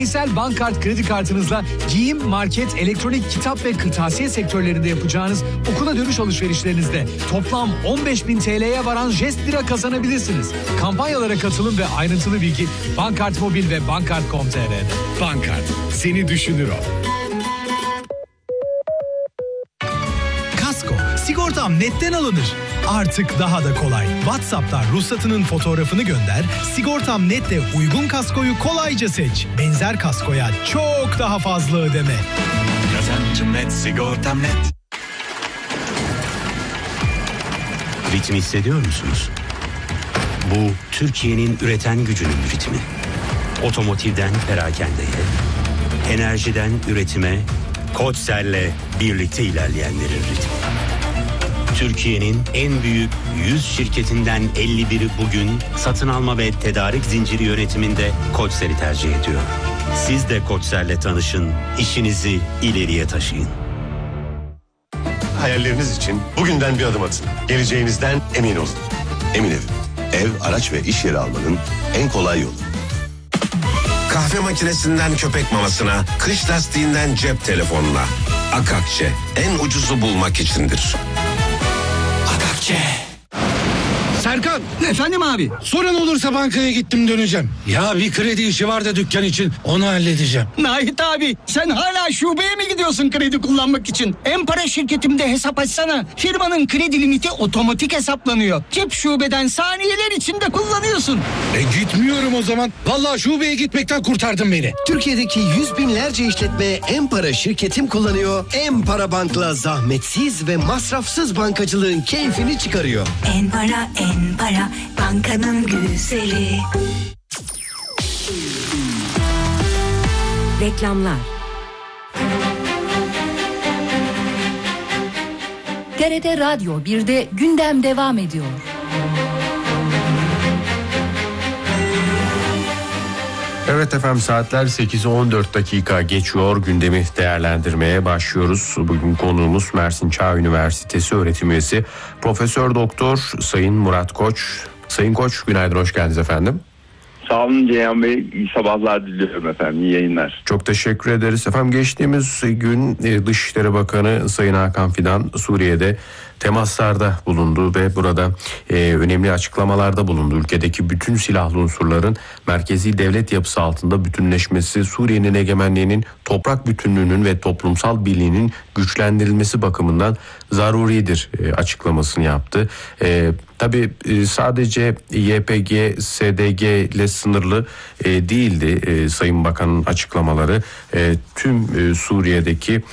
Bireysel Bankart kredi kartınızla giyim, market, elektronik, kitap ve kırtasiye sektörlerinde yapacağınız okula dönüş alışverişlerinizde toplam 15.000 TL'ye varan jest lira kazanabilirsiniz. Kampanyalara katılım ve ayrıntılı bilgi Bankart Mobil ve Bankart.com.tr'de. Bankart, seni düşünür o. Kasko, sigortam netten alınır. Artık daha da kolay. WhatsApp'tan ruhsatının fotoğrafını gönder, Sigortam Net'le uygun kaskoyu kolayca seç. Benzer kaskoya çok daha fazla ödeme. Kazancım net, sigortam net. Ritmi hissediyor musunuz? Bu Türkiye'nin üreten gücünün ritmi. Otomotivden perakendeye, enerjiden üretime, Koçser'le birlikte ilerleyenlerin ritmi. Türkiye'nin en büyük 100 şirketinden 51'i bugün satın alma ve tedarik zinciri yönetiminde Koçser'i tercih ediyor. Siz de Koçser'le tanışın, işinizi ileriye taşıyın. Hayalleriniz için bugünden bir adım atın. Geleceğinizden emin olun. Emin Ev. Ev, araç ve iş yeri almanın en kolay yolu. Kahve makinesinden köpek mamasına, kış lastiğinden cep telefonuna. Akakçe en ucuzu bulmak içindir. Akakçe. Serkan. Efendim abi. Sorun olursa bankaya gittim döneceğim. Ya bir kredi işi var da dükkan için, onu halledeceğim. Nahit abi, sen hala şubeye mi gidiyorsun kredi kullanmak için? En-Para şirketimde hesap açsana. Firmanın kredi limiti otomatik hesaplanıyor. Cep şubeden saniyeler içinde kullanıyorsun. Gitmiyorum o zaman. Vallahi şubeye gitmekten kurtardın beni. Türkiye'deki yüz binlerce işletme En-Para şirketim kullanıyor. En-Para Bank'la zahmetsiz ve masrafsız bankacılığın keyfini çıkarıyor. En-Para, En-Para, bankanın güzeli. Reklamlar. TRT Radyo 1'de gündem devam ediyor. Evet efendim, saatler 8'i 14 dakika geçiyor. Gündemi değerlendirmeye başlıyoruz. Bugün konuğumuz Mersin Çağ Üniversitesi öğretim üyesi Profesör Doktor Sayın Murat Koç. Sayın Koç, günaydın, hoş geldiniz efendim. Sağ olun Ceyhan Bey, iyi sabahlar diliyorum efendim, iyi yayınlar. Çok teşekkür ederiz efendim. Geçtiğimiz gün Dışişleri Bakanı Sayın Hakan Fidan Suriye'de temaslarda bulundu ve burada önemli açıklamalarda bulundu. Ülkedeki bütün silahlı unsurların merkezi devlet yapısı altında bütünleşmesi, Suriye'nin egemenliğinin, toprak bütünlüğünün ve toplumsal birliğinin güçlendirilmesi bakımından zaruridir açıklamasını yaptı. Tabii sadece YPG, SDG ile sınırlı değildi Sayın Bakan'ın açıklamaları. Tüm Suriye'deki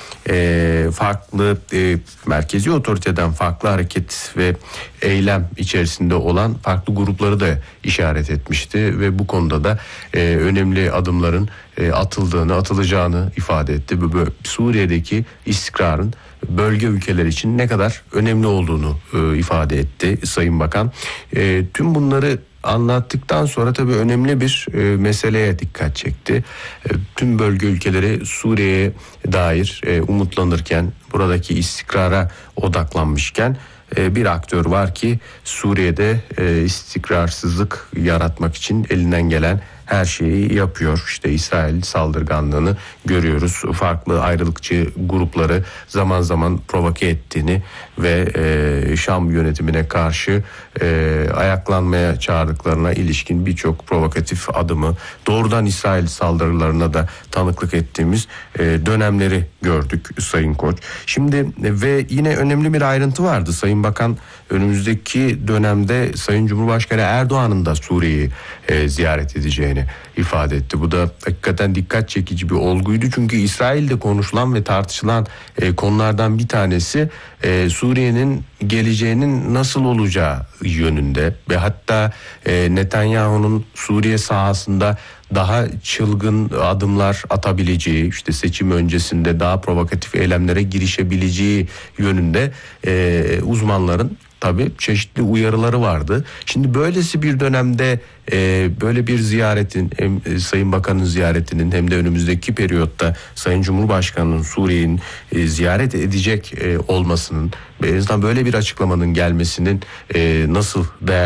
farklı merkezi otoriteden farklı hareket ve eylem içerisinde olan farklı grupları da işaret etmişti ve bu konuda da önemli adımların atılacağını ifade etti. Suriye'deki istikrarın bölge ülkeler için ne kadar önemli olduğunu ifade etti Sayın Bakan. Tüm bunları anlattıktan sonra tabii önemli bir meseleye dikkat çekti. Tüm bölge ülkeleri Suriye'ye dair umutlanırken, buradaki istikrara odaklanmışken bir aktör var ki Suriye'de istikrarsızlık yaratmak için elinden gelen her şeyi yapıyor. İşte İsrail saldırganlığını görüyoruz. Farklı ayrılıkçı grupları zaman zaman provoke ettiğini ve Şam yönetimine karşı ayaklanmaya çağırdıklarına ilişkin birçok provokatif adımı, doğrudan İsrail saldırılarına da tanıklık ettiğimiz dönemleri gördük Sayın Koç. Şimdi ve yine önemli bir ayrıntı vardı. Sayın Bakan önümüzdeki dönemde Sayın Cumhurbaşkanı Erdoğan'ın da Suriye'yi ziyaret edeceğini ifade etti. Bu da hakikaten dikkat çekici bir olguydu. Çünkü İsrail'de konuşulan ve tartışılan konulardan bir tanesi Suriye'nin geleceğinin nasıl olacağı yönünde ve hatta Netanyahu'nun Suriye sahasında daha çılgın adımlar atabileceği, işte seçim öncesinde daha provokatif eylemlere girişebileceği yönünde uzmanların tabii çeşitli uyarıları vardı. Şimdi böylesi bir dönemde böyle bir ziyaretin, hem Sayın Bakan'ın ziyaretinin hem de önümüzdeki periyotta Sayın Cumhurbaşkanı'nın Suriye'nin ziyaret edecek olmasının ve en azından böyle bir açıklamanın gelmesinin nasıl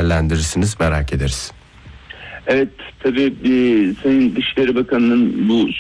değerlendirirsiniz merak ederiz. Evet, tabii Sayın Dışişleri Bakanı'nın bu